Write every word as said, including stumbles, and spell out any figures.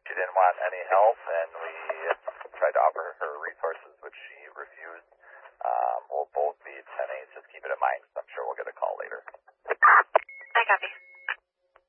she didn't want any help, and we tried to offer her resources, which she refused. Um, we'll both be ten eight. Just keep it in mind, 'cause I'm sure we'll get a call later.